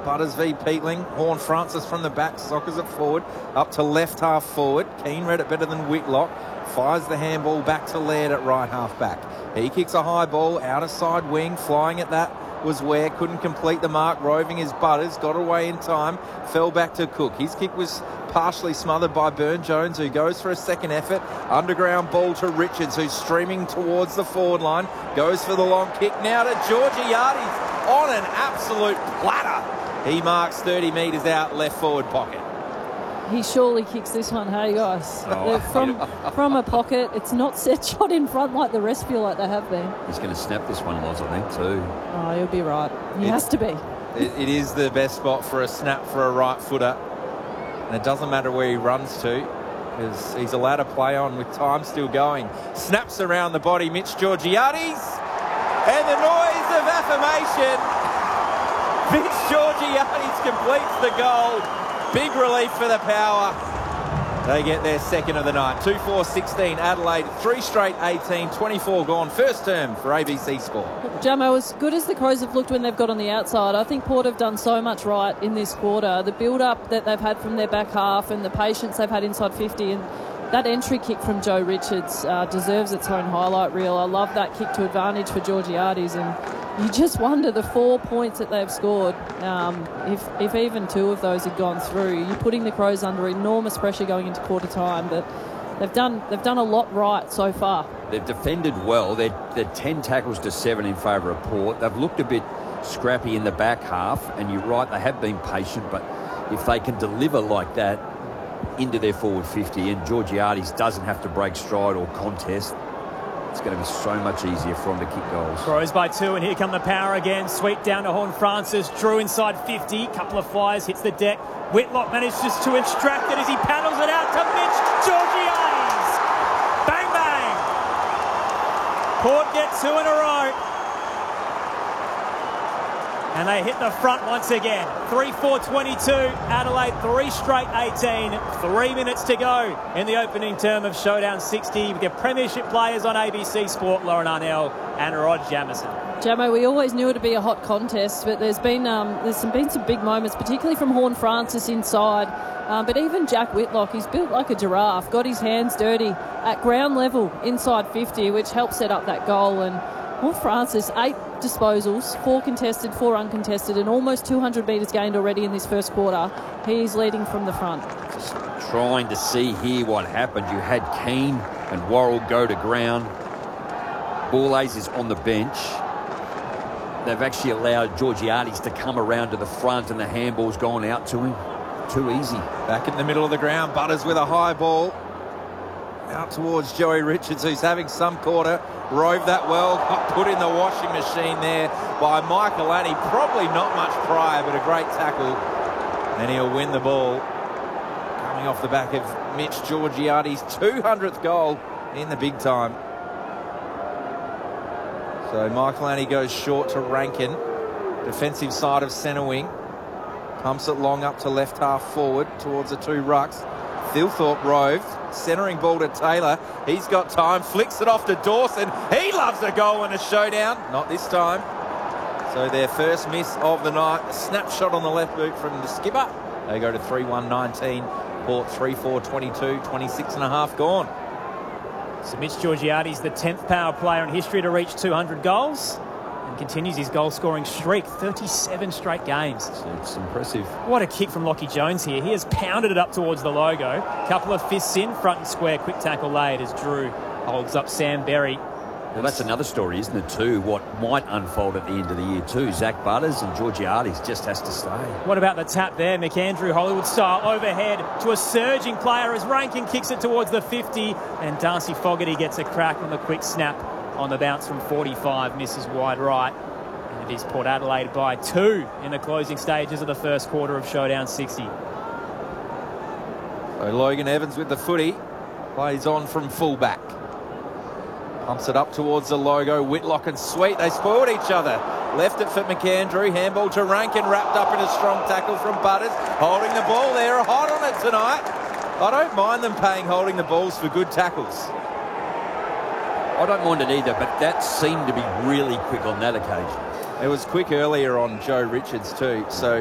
Butters v Peatling. Horne-Francis from the back, sockers it forward, up to left half forward. Keane read it better than Whitlock. Fires the handball back to Laird at right half back. He kicks a high ball out of side wing. Flying at that was Ware. Couldn't complete the mark. Roving is Butters. Got away in time. Fell back to Cook. His kick was partially smothered by Burne-Jones, who goes for a second effort. Underground ball to Richards, who's streaming towards the forward line. Goes for the long kick now to Georgiades on an absolute platter. He marks 30 metres out left forward pocket. He surely kicks this one, hey guys. From a pocket, it's not set shot in front like the rest feel like they have been. He's going to snap this one, Loz, I think, too. Oh, he'll be right. He has to be. It is the best spot for a snap for a right footer. And it doesn't matter where he runs to, because he's allowed to play on with time still going. Snaps around the body, Mitch Georgiades. And the noise of affirmation. Mitch Georgiades completes the goal. Big relief for the Power. They get their second of the night. 2-4-16 Adelaide, 3 straight 18, 24 gone. First term for ABC Sport. Jamo, as good as the Crows have looked when they've got on the outside, I think Port have done so much right in this quarter. The build-up that they've had from their back half and the patience they've had inside 50, and that entry kick from Joe Richards deserves its own highlight reel. I love that kick to advantage for Georgiades, and you just wonder the 4 points that they've scored. If even 2 of those had gone through, you're putting the Crows under enormous pressure going into quarter time. But they've done a lot right so far. They've defended well. They're 10 tackles to 7 in favour of Port. They've looked a bit scrappy in the back half, and you're right, they have been patient. But if they can deliver like that into their forward 50, and Georgiades doesn't have to break stride or contest, it's going to be so much easier for them to kick goals. Crows by 2, and here come the Power again. Sweep down to Horne-Francis. Drew inside 50. Couple of flyers, hits the deck. Whitlock manages to extract it as he paddles it out to Mitch Georgiades. Bang, bang. Port get 2 in a row. And they hit the front once again. 3-4-22. Adelaide, 3 straight 18. 3 minutes to go in the opening term of Showdown 60 with your premiership players on ABC Sport, Lauren Arnell and Rod Jamieson. Jamo, we always knew it would be a hot contest, but there's been some big moments, particularly from Horne-Francis inside. But even Jack Whitlock, he's built like a giraffe, got his hands dirty at ground level inside 50, which helped set up that goal. And Horne-Francis, 8 disposals, 4 contested, 4 uncontested, and almost 200 metres gained already in this first quarter. He's leading from the front. Just trying to see here what happened. You had Keane and Worrell go to ground. Bourlays is on the bench. They've actually allowed Georgiades to come around to the front, and the handball's gone out to him. Too easy. Back in the middle of the ground, Butters with a high ball. Out towards Joey Richards, who's having some quarter. Rove that well, got put in the washing machine there by Michael Annie. Probably not much prior, but a great tackle. And he'll win the ball. Coming off the back of Mitch Georgiades' 200th goal in the big time. So Michael Annie goes short to Rankin. Defensive side of centre wing. Pumps it long up to left half forward towards the 2 rucks. Thilthorpe roved. Centering ball to Taylor. He's got time. Flicks it off to Dawson. He loves a goal in a showdown. Not this time. So their first miss of the night. A snapshot on the left boot from the skipper. They go to 3-1-19. Port 3-4-22. 26 and a half gone. So Mitch Georgiades, the 10th Power player in history to reach 200 goals. And continues his goal-scoring streak, 37 straight games. It's impressive. What a kick from Lockie Jones here. He has pounded it up towards the logo. Couple of fists in, front and square, quick tackle laid as Drew holds up Sam Berry. Well, that's another story, isn't it, too? What might unfold at the end of the year, too. Zach Butters and Georgiades just has to stay. What about the tap there? McAndrew, Hollywood style, overhead to a surging player as Rankin kicks it towards the 50. And Darcy Fogarty gets a crack on the quick snap on the bounce from 45, misses wide right. And it is Port Adelaide by 2 in the closing stages of the first quarter of Showdown 60. So Logan Evans with the footy. Plays on from fullback. Pumps it up towards the logo. Whitlock and Sweet, they spoiled each other. Left it for McAndrew. Handball to Rankin, wrapped up in a strong tackle from Butters. Holding the ball there, hot on it tonight. I don't mind them paying holding the balls for good tackles. I don't mind it either, but that seemed to be really quick on that occasion. It was quick earlier on Joe Richards too, so